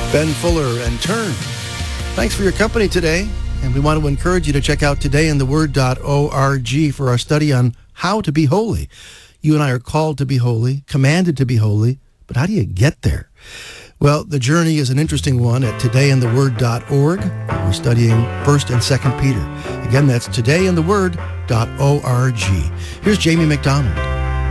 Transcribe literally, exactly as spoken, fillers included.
Ben Fuller and Turn. Thanks for your company today, and we want to encourage you to check out today in the word dot org for our study on how to be holy. You and I are called to be holy, commanded to be holy, but how do you get there? Well, the journey is an interesting one at today in the word dot org. We're studying First and Second Peter. Again, that's today in the word dot org. Here's Jamie McDonald.